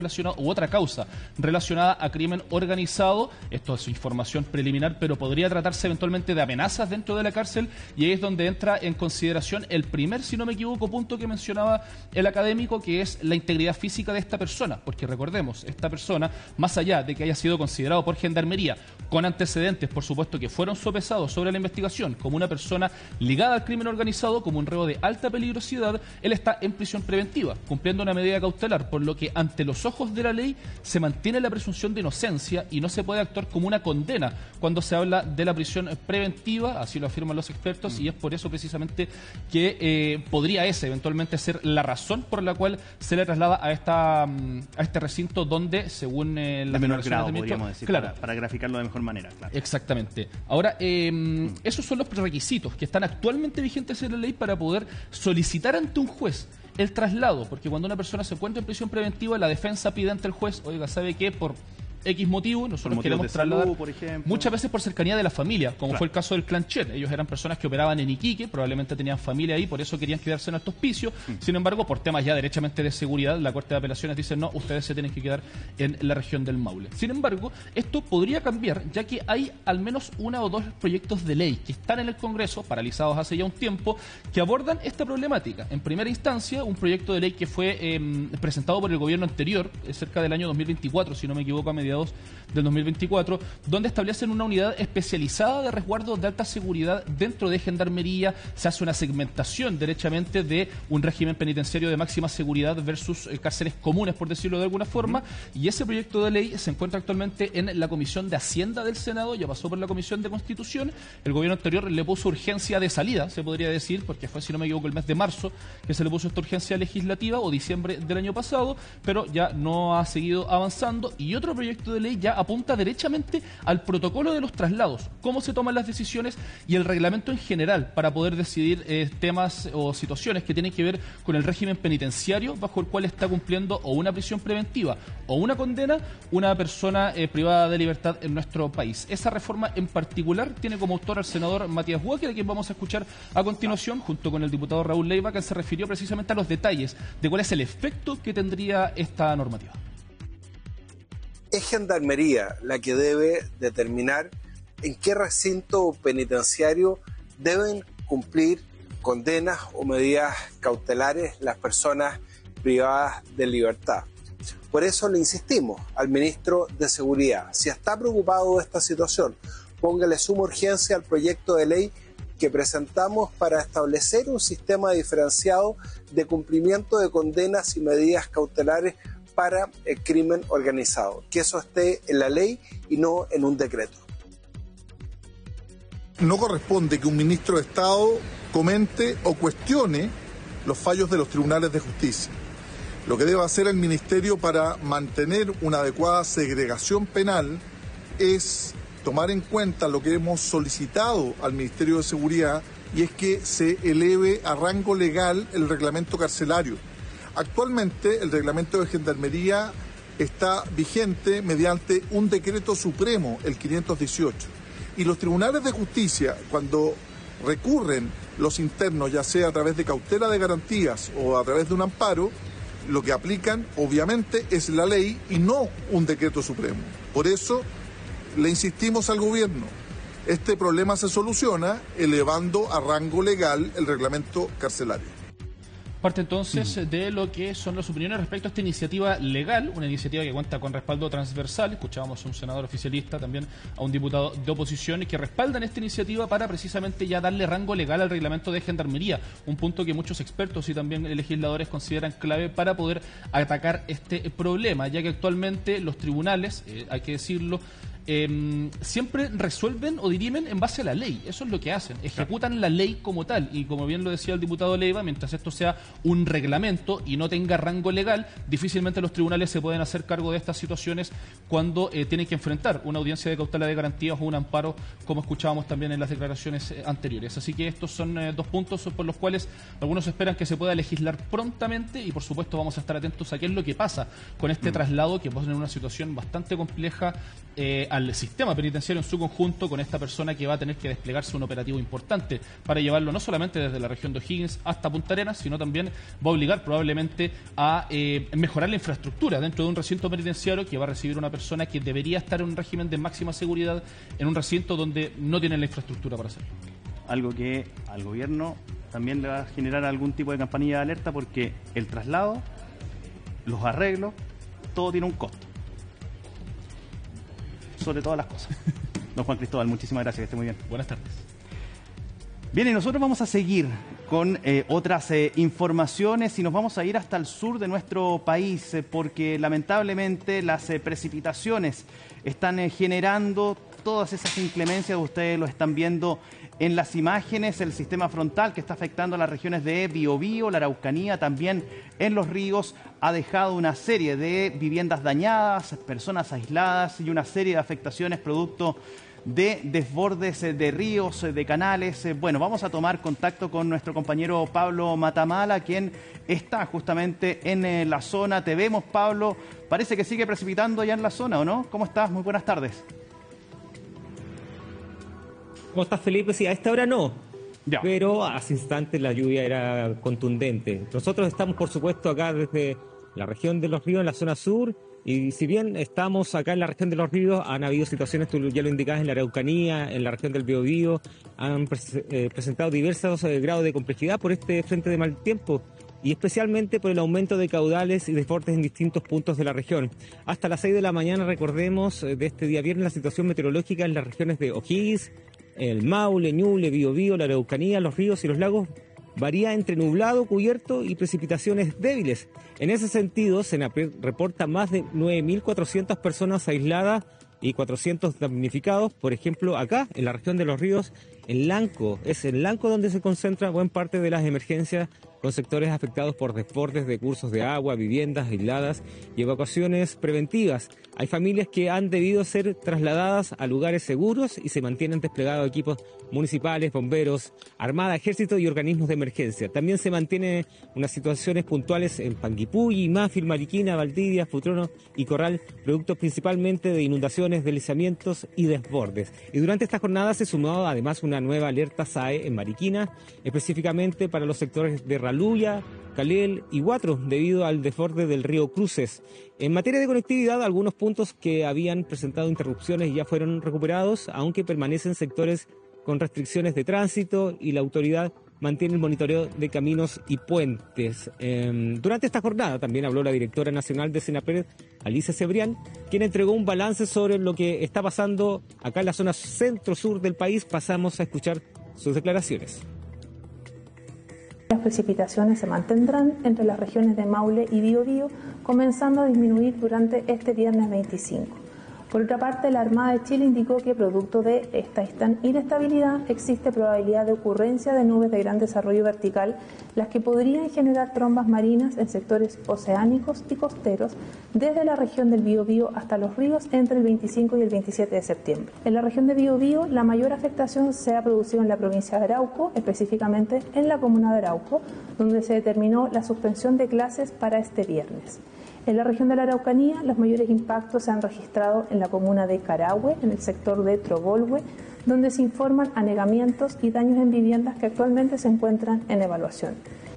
relacionado, u otra causa relacionada a crimen organizado. Esto es información preliminar, pero podría tratarse eventualmente de amenazas dentro de la cárcel, y ahí es donde entra en consideración el primer, si no me equivoco, punto que mencionaba el académico, que es la integridad física de esta persona, porque recordemos, esta persona, más allá de que haya sido considerado por Gendarmería, con antecedentes, por supuesto, que fueron sopesados sobre la investigación, como una persona ligada al crimen organizado, como un reo de alta peligrosidad, él está en prisión preventiva, cumpliendo una medida cautelar, por lo que ante los ojos de la ley se mantiene la presunción de inocencia y no se puede actuar como una condena cuando se habla de la prisión preventiva, así lo afirman los expertos, y es por eso precisamente que podría esa eventualmente ser la razón por la cual se le traslada a este recinto donde, según la menor grado, podríamos decir, claro, para graficarlo de mejor manera. Claro. Exactamente. Ahora, esos son los requisitos que están actualmente vigentes en la ley para poder solicitar ante un juez el traslado, porque cuando una persona se encuentra en prisión preventiva, la defensa pide ante el juez, oiga, ¿sabe qué? Por X motivo, nosotros queremos trasladar, salud, por ejemplo, muchas veces por cercanía de la familia, como fue el caso del Clan Chen. Ellos eran personas que operaban en Iquique, probablemente tenían familia ahí, por eso querían quedarse en estos hospicios. Sin embargo, por temas ya derechamente de seguridad, la Corte de Apelaciones dice, no, ustedes se tienen que quedar en la región del Maule. Sin embargo, esto podría cambiar, ya que hay al menos una o dos proyectos de ley que están en el Congreso, paralizados hace ya un tiempo, que abordan esta problemática. En primera instancia, un proyecto de ley que fue presentado por el gobierno anterior, cerca del año 2024, si no me equivoco, a mediados del 2024, donde establecen una unidad especializada de resguardo de alta seguridad dentro de Gendarmería. Se hace una segmentación derechamente de un régimen penitenciario de máxima seguridad versus cárceles comunes, por decirlo de alguna forma, y ese proyecto de ley se encuentra actualmente en la Comisión de Hacienda del Senado, ya pasó por la Comisión de Constitución. El gobierno anterior le puso urgencia de salida, se podría decir, porque fue, si no me equivoco, el mes de marzo que se le puso esta urgencia legislativa, o diciembre del año pasado, pero ya no ha seguido avanzando. Y otro proyecto de ley ya apunta derechamente al protocolo de los traslados, cómo se toman las decisiones y el reglamento en general para poder decidir temas o situaciones que tienen que ver con el régimen penitenciario bajo el cual está cumpliendo o una prisión preventiva o una condena una persona privada de libertad en nuestro país. Esa reforma en particular tiene como autor al senador Matías Walker, a quien vamos a escuchar a continuación, junto con el diputado Raúl Leiva, que se refirió precisamente a los detalles de cuál es el efecto que tendría esta normativa. Es Gendarmería la que debe determinar en qué recinto penitenciario deben cumplir condenas o medidas cautelares las personas privadas de libertad. Por eso le insistimos al ministro de Seguridad, si está preocupado de esta situación, póngale suma urgencia al proyecto de ley que presentamos para establecer un sistema diferenciado de cumplimiento de condenas y medidas cautelares para el crimen organizado, que eso esté en la ley y no en un decreto. No corresponde que un ministro de Estado comente o cuestione los fallos de los tribunales de justicia. Lo que debe hacer el Ministerio para mantener una adecuada segregación penal es tomar en cuenta lo que hemos solicitado al Ministerio de Seguridad, y es que se eleve a rango legal el reglamento carcelario. Actualmente el reglamento de Gendarmería está vigente mediante un decreto supremo, el 518. Y los tribunales de justicia, cuando recurren los internos, ya sea a través de cautela de garantías o a través de un amparo, lo que aplican obviamente es la ley y no un decreto supremo. Por eso le insistimos al gobierno, este problema se soluciona elevando a rango legal el reglamento carcelario. Parte entonces de lo que son las opiniones respecto a esta iniciativa legal, una iniciativa que cuenta con respaldo transversal. Escuchábamos a un senador oficialista, también a un diputado de oposición, que respaldan esta iniciativa para precisamente ya darle rango legal al reglamento de Gendarmería, un punto que muchos expertos y también legisladores consideran clave para poder atacar este problema, ya que actualmente los tribunales, hay que decirlo, siempre resuelven o dirimen en base a la ley. Eso es lo que hacen, ejecutan la ley como tal, y como bien lo decía el diputado Leiva, mientras esto sea un reglamento y no tenga rango legal, difícilmente los tribunales se pueden hacer cargo de estas situaciones cuando tienen que enfrentar una audiencia de cautela de garantías o un amparo, como escuchábamos también en las declaraciones anteriores. Así que estos son dos puntos por los cuales algunos esperan que se pueda legislar prontamente, y por supuesto vamos a estar atentos a qué es lo que pasa con este traslado, que pone en una situación bastante compleja a al sistema penitenciario en su conjunto con esta persona que va a tener que desplegarse un operativo importante para llevarlo no solamente desde la región de O'Higgins hasta Punta Arenas, sino también va a obligar probablemente a mejorar la infraestructura dentro de un recinto penitenciario que va a recibir una persona que debería estar en un régimen de máxima seguridad en un recinto donde no tienen la infraestructura para hacerlo. Algo que al gobierno también le va a generar algún tipo de campanilla de alerta, porque el traslado, los arreglos, todo tiene un costo. Sobre todas las cosas. Don Juan Cristóbal, muchísimas gracias, que esté muy bien. Buenas tardes. Bien, y nosotros vamos a seguir con otras informaciones y nos vamos a ir hasta el sur de nuestro país porque lamentablemente las precipitaciones están generando todas esas inclemencias. Ustedes lo están viendo en las imágenes, el sistema frontal que está afectando a las regiones de Biobío, la Araucanía, también en los ríos, ha dejado una serie de viviendas dañadas, personas aisladas y una serie de afectaciones producto de desbordes de ríos, de canales. Bueno, vamos a tomar contacto con nuestro compañero Pablo Matamala, quien está justamente en la zona. Te vemos, Pablo. Parece que sigue precipitando allá en la zona, ¿o no? ¿Cómo estás? Muy buenas tardes. ¿Cómo estás, Felipe? Sí, a esta hora no, ya. Pero hace instantes la lluvia era contundente. Nosotros estamos, por supuesto, acá desde la región de Los Ríos, en la zona sur, y si bien estamos acá en la región de Los Ríos, han habido situaciones, tú ya lo indicabas, en la Araucanía, en la región del Biobío, han presentado diversos grados de complejidad por este frente de mal tiempo, y especialmente por el aumento de caudales y desbordes en distintos puntos de la región. Hasta las 6 de la mañana, recordemos, de este día viernes, la situación meteorológica en las regiones de O'Higgins, el Maule, Ñuble, Biobío, la Araucanía, los ríos y los lagos varía entre nublado, cubierto y precipitaciones débiles. En ese sentido, Senapred reporta más de 9.400 personas aisladas y 400 damnificados. Por ejemplo, acá, en la región de Los Ríos, en Lanco. Es en Lanco donde se concentra buena parte de las emergencias, con sectores afectados por desbordes de cursos de agua, viviendas aisladas y evacuaciones preventivas. Hay familias que han debido ser trasladadas a lugares seguros y se mantienen desplegados equipos municipales, bomberos, armada, ejército y organismos de emergencia. También se mantienen unas situaciones puntuales en Panguipulli, Mafil, Mariquina, Valdivia, Futrono y Corral, productos principalmente de inundaciones, deslizamientos y desbordes. Y durante esta jornada se sumó además una nueva alerta SAE en Mariquina, específicamente para los sectores de Raluya, Calel y Huatro, debido al desborde del río Cruces. En materia de conectividad, algunos puntos que habían presentado interrupciones ya fueron recuperados, aunque permanecen sectores con restricciones de tránsito y la autoridad mantiene el monitoreo de caminos y puentes. Durante esta jornada también habló la directora nacional de Senapred, Alicia Cebrián, quien entregó un balance sobre lo que está pasando acá en la zona centro-sur del país. Pasamos a escuchar sus declaraciones. Las precipitaciones se mantendrán entre las regiones de Maule y Biobío, comenzando a disminuir durante este viernes 25. Por otra parte, la Armada de Chile indicó que producto de esta inestabilidad existe probabilidad de ocurrencia de nubes de gran desarrollo vertical, las que podrían generar trombas marinas en sectores oceánicos y costeros desde la región del Biobío hasta los ríos entre el 25 y el 27 de septiembre. En la región de Biobío, la mayor afectación se ha producido en la provincia de Arauco, específicamente en la comuna de Arauco, donde se determinó la suspensión de clases para este viernes. En la región de la Araucanía, los mayores impactos se han registrado en la comuna de Carahue, en el sector de Trobolhue, donde se informan anegamientos y daños en viviendas que actualmente se encuentran en evaluación.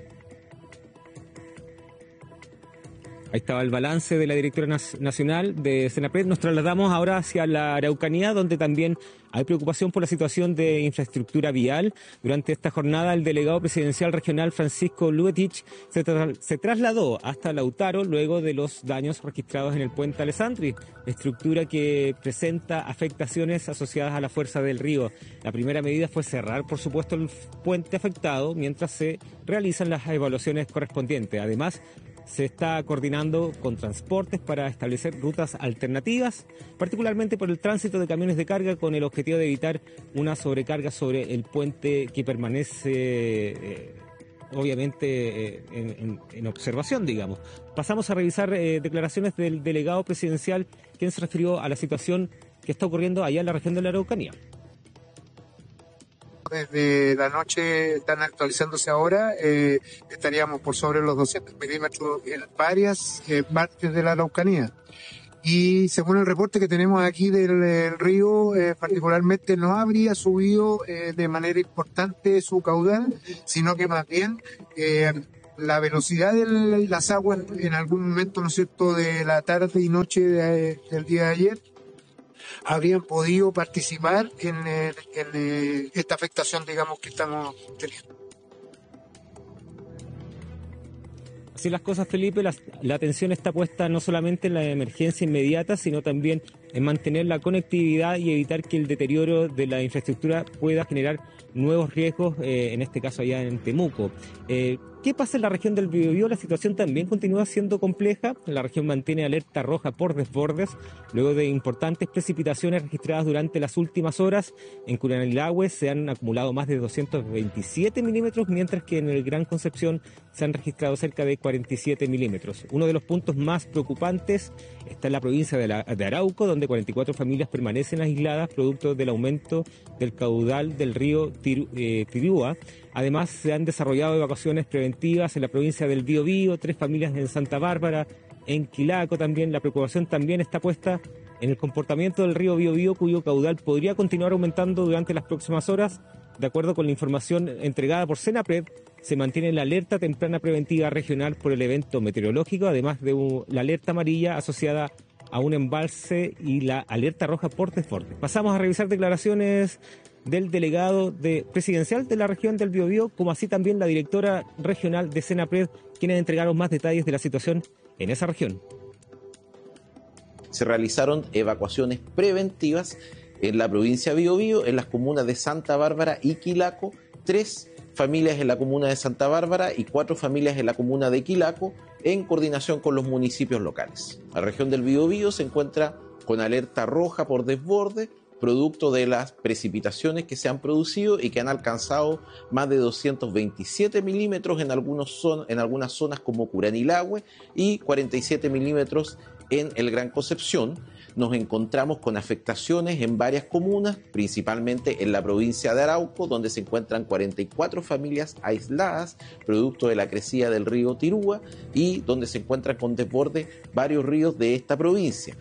Ahí estaba el balance de la directora nacional de Senapred. Nos trasladamos ahora hacia la Araucanía, donde también hay preocupación por la situación de infraestructura vial. Durante esta jornada, el delegado presidencial regional Francisco Luetich se trasladó hasta Lautaro luego de los daños registrados en el puente Alessandri, estructura que presenta afectaciones asociadas a la fuerza del río. La primera medida fue cerrar, por supuesto, el puente afectado mientras se realizan las evaluaciones correspondientes. Además, se está coordinando con transportes para establecer rutas alternativas, particularmente por el tránsito de camiones de carga, con el objetivo de evitar una sobrecarga sobre el puente que permanece obviamente en observación, digamos. Pasamos a revisar declaraciones del delegado presidencial, quien se refirió a la situación que está ocurriendo allá en la región de la Araucanía. Desde la noche están actualizándose ahora, estaríamos por sobre los 200 milímetros en varias partes de la Araucanía. Y según el reporte que tenemos aquí del río, particularmente no habría subido de manera importante su caudal, sino que más bien la velocidad de las aguas en algún momento, ¿no es cierto?, de la tarde y noche del día de ayer, habrían podido participar en esta afectación, digamos, que estamos teniendo. Así las cosas, Felipe, la atención está puesta no solamente en la emergencia inmediata, sino también en mantener la conectividad y evitar que el deterioro de la infraestructura pueda generar nuevos riesgos, en este caso allá en Temuco. ¿Qué pasa en la región del Biobío? La situación también continúa siendo compleja. La región mantiene alerta roja por desbordes, luego de importantes precipitaciones registradas durante las últimas horas. En Curanilahue se han acumulado más de 227 milímetros, mientras que en el Gran Concepción se han registrado cerca de 47 milímetros. Uno de los puntos más preocupantes está en la provincia de Arauco, donde 44 familias permanecen aisladas producto del aumento del caudal del río Tirúa. Además, se han desarrollado evacuaciones preventivas en la provincia del Biobío, 3 familias en Santa Bárbara, en Quilaco también. La preocupación también está puesta en el comportamiento del río Biobío, cuyo caudal podría continuar aumentando durante las próximas horas. De acuerdo con la información entregada por Senapred, se mantiene la alerta temprana preventiva regional por el evento meteorológico, además de la alerta amarilla asociada a un embalse y la alerta roja por desbordes. Pasamos a revisar declaraciones del delegado presidencial de la región del Biobío, como así también la directora regional de Senapred, quienes entregaron más detalles de la situación en esa región. Se realizaron evacuaciones preventivas en la provincia de Biobío, en las comunas de Santa Bárbara y Quilaco, 3 familias en la comuna de Santa Bárbara y 4 familias en la comuna de Quilaco, en coordinación con los municipios locales. La región del Biobío se encuentra con alerta roja por desborde, producto de las precipitaciones que se han producido y que han alcanzado más de 227 milímetros en algunas zonas como Curanilahue y 47 milímetros en el Gran Concepción. Nos encontramos con afectaciones en varias comunas, principalmente en la provincia de Arauco, donde se encuentran 44 familias aisladas, producto de la crecida del río Tirúa, y donde se encuentran con desborde varios ríos de esta provincia.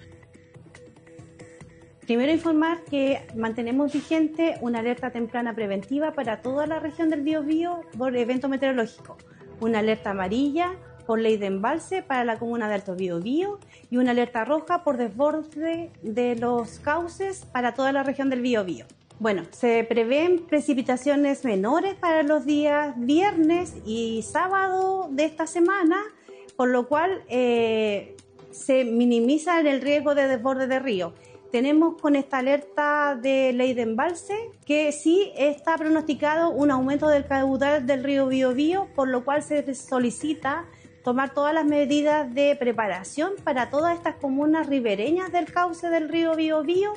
Primero informar que mantenemos vigente una alerta temprana preventiva para toda la región del Biobío por evento meteorológico. Una alerta amarilla por ley de embalse para la comuna de Alto Biobío y una alerta roja por desborde de los cauces para toda la región del Biobío. Bueno, se prevén precipitaciones menores para los días viernes y sábado de esta semana, por lo cual se minimiza el riesgo de desborde de río. Tenemos con esta alerta de ley de embalse que sí está pronosticado un aumento del caudal del río Biobío, por lo cual se solicita tomar todas las medidas de preparación para todas estas comunas ribereñas del cauce del río Biobío.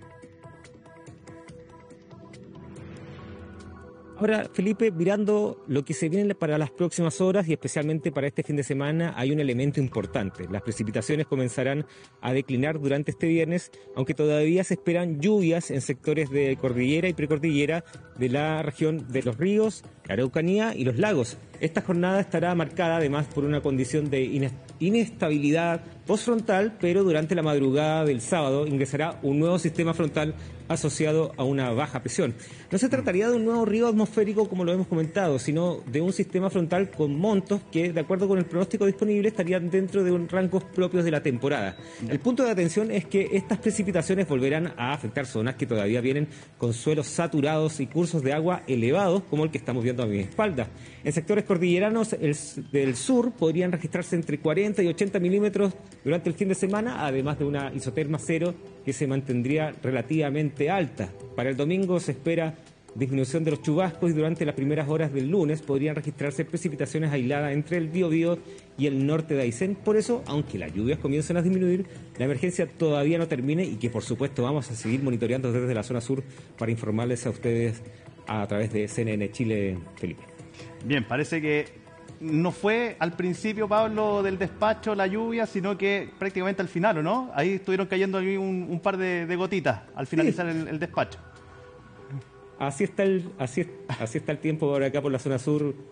Ahora, Felipe, mirando lo que se viene para las próximas horas y especialmente para este fin de semana, hay un elemento importante. Las precipitaciones comenzarán a declinar durante este viernes, aunque todavía se esperan lluvias en sectores de cordillera y precordillera de la región de los ríos, la Araucanía y los lagos. Esta jornada estará marcada además por una condición de inestabilidad postfrontal, pero durante la madrugada del sábado ingresará un nuevo sistema frontal asociado a una baja presión. No se trataría de un nuevo río atmosférico como lo hemos comentado, sino de un sistema frontal con montos que, de acuerdo con el pronóstico disponible, estarían dentro de un rangos propios de la temporada. El punto de atención es que estas precipitaciones volverán a afectar zonas que todavía vienen con suelos saturados y cursos de agua elevados, como el que estamos viendo a mi espalda. En sectores cordilleranos del sur podrían registrarse entre 40 y 80 milímetros durante el fin de semana, además de una isoterma cero que se mantendría relativamente alta. Para el domingo se espera disminución de los chubascos y durante las primeras horas del lunes podrían registrarse precipitaciones aisladas entre el Biobío y el norte de Aysén. Por eso, aunque las lluvias comiencen a disminuir, la emergencia todavía no termine y que por supuesto vamos a seguir monitoreando desde la zona sur para informarles a ustedes a través de CNN Chile, Felipe. Bien, parece que no fue al principio, Pablo, del despacho la lluvia, sino que prácticamente al final, ¿o no? Ahí estuvieron cayendo un par de gotitas al finalizar el despacho. Así está el tiempo ahora acá por la zona sur,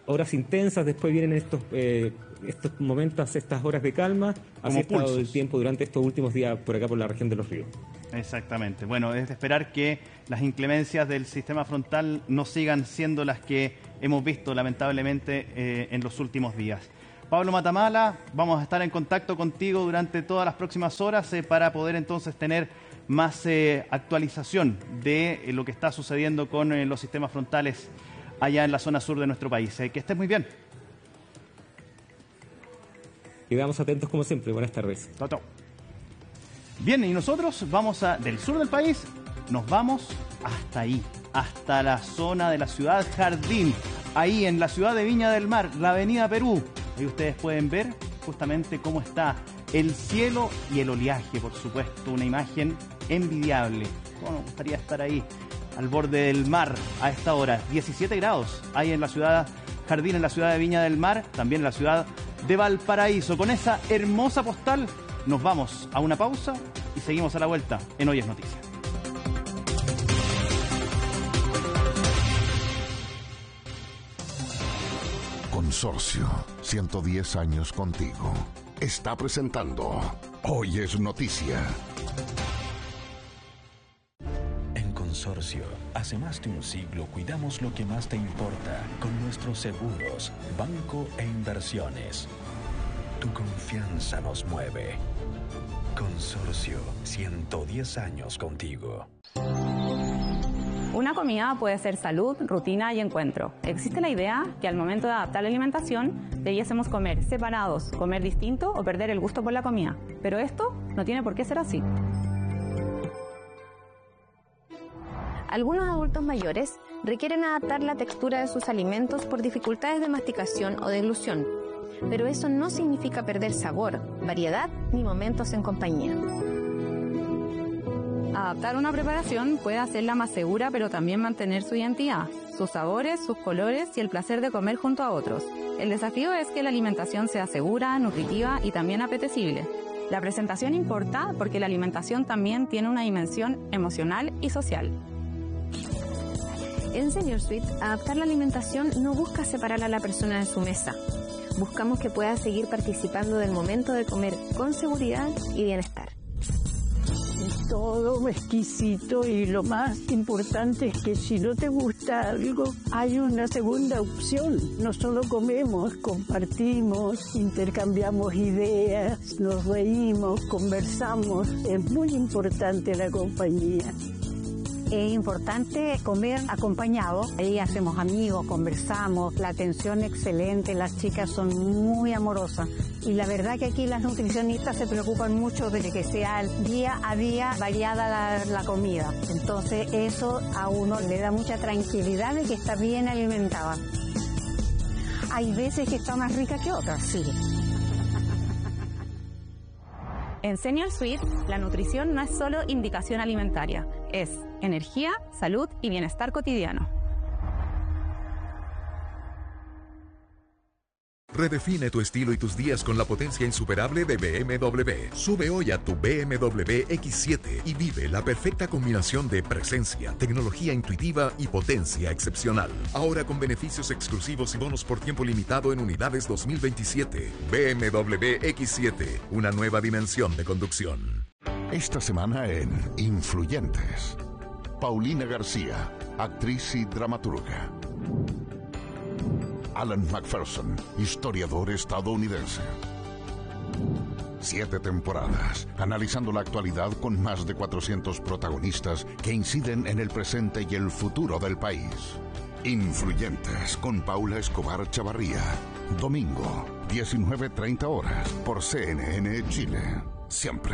horas intensas, después vienen estos momentos, estas horas de calma. Así ha estado el tiempo durante estos últimos días por acá, por la región de Los Ríos. Exactamente. Bueno, es de esperar que las inclemencias del sistema frontal no sigan siendo las que hemos visto lamentablemente en los últimos días. Pablo Matamala, vamos a estar en contacto contigo durante todas las próximas horas para poder entonces tener más actualización de lo que está sucediendo con los sistemas frontales allá en la zona sur de nuestro país. Que estés muy bien. Quedamos atentos como siempre. Buenas tardes. Chao, chao. Bien, y nosotros vamos del sur del país, nos vamos hasta ahí, hasta la zona de la ciudad Jardín, ahí en la ciudad de Viña del Mar, la avenida Perú. Ahí ustedes pueden ver justamente cómo está el cielo y el oleaje, por supuesto, una imagen envidiable. Bueno, me gustaría estar ahí, al borde del mar, a esta hora. 17 grados hay en la ciudad Jardín, en la ciudad de Viña del Mar, también en la ciudad de Valparaíso. Con esa hermosa postal nos vamos a una pausa y seguimos a la vuelta en Hoy es Noticia. Consorcio, 110 años contigo. Está presentando Hoy es Noticia. En Consorcio, hace más de un siglo cuidamos lo que más te importa con nuestros seguros, banco e inversiones. Tu confianza nos mueve. Consorcio, 110 años contigo. Una comida puede ser salud, rutina y encuentro. Existe la idea que al momento de adaptar la alimentación debiésemos comer separados, comer distinto o perder el gusto por la comida. Pero esto no tiene por qué ser así. Algunos adultos mayores requieren adaptar la textura de sus alimentos por dificultades de masticación o deglución. Pero eso no significa perder sabor, variedad ni momentos en compañía. Adaptar una preparación puede hacerla más segura, pero también mantener su identidad, sus sabores, sus colores y el placer de comer junto a otros. El desafío es que la alimentación sea segura, nutritiva y también apetecible. La presentación importa porque la alimentación también tiene una dimensión emocional y social. En Senior Suite, adaptar la alimentación no busca separar a la persona de su mesa. Buscamos que pueda seguir participando del momento de comer con seguridad y bienestar. Todo exquisito, y lo más importante es que si no te gusta algo, hay una segunda opción. No solo comemos, compartimos, intercambiamos ideas, nos reímos, conversamos. Es muy importante la compañía. Es importante comer acompañado. Ahí hacemos amigos, conversamos, la atención excelente, las chicas son muy amorosas. Y la verdad que aquí las nutricionistas se preocupan mucho de que sea día a día variada la comida. Entonces eso a uno le da mucha tranquilidad de que está bien alimentada. Hay veces que está más rica que otras, sí. En Senior Suite, la nutrición no es solo indicación alimentaria, es energía, salud y bienestar cotidiano. Redefine tu estilo y tus días con la potencia insuperable de BMW. Sube hoy a tu BMW X7 y vive la perfecta combinación de presencia, tecnología intuitiva y potencia excepcional. Ahora con beneficios exclusivos y bonos por tiempo limitado en unidades 2027. BMW X7, una nueva dimensión de conducción. Esta semana en Influyentes, Paulina García, actriz y dramaturga. Alan McPherson, historiador estadounidense. 7 temporadas, analizando la actualidad con más de 400 protagonistas que inciden en el presente y el futuro del país. Influyentes, con Paula Escobar Chavarría. Domingo, 19:30 horas, por CNN Chile. Siempre.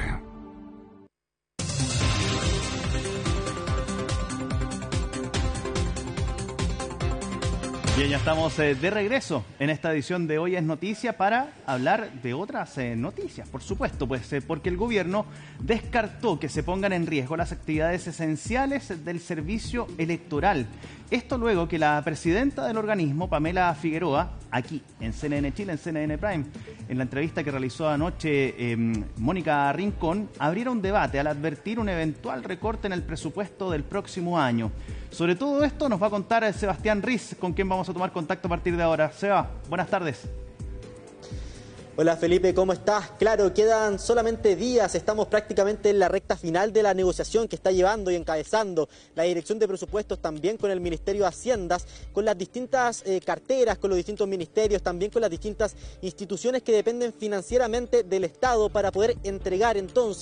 Bien, ya estamos de regreso en esta edición de Hoy es Noticia para hablar de otras noticias, por supuesto, pues porque el gobierno descartó que se pongan en riesgo las actividades esenciales del servicio electoral. Esto luego que la presidenta del organismo, Pamela Figueroa, aquí en CNN Chile, en CNN Prime, en la entrevista que realizó anoche Mónica Rincón, abriera un debate al advertir un eventual recorte en el presupuesto del próximo año. Sobre todo esto nos va a contar Sebastián Riz, con quien vamos a tomar contacto a partir de ahora. Seba, buenas tardes. Hola Felipe, ¿cómo estás? Claro, quedan solamente días, estamos prácticamente en la recta final de la negociación que está llevando y encabezando la Dirección de Presupuestos, también con el Ministerio de Haciendas, con las distintas carteras, con los distintos ministerios, también con las distintas instituciones que dependen financieramente del Estado para poder entregar entonces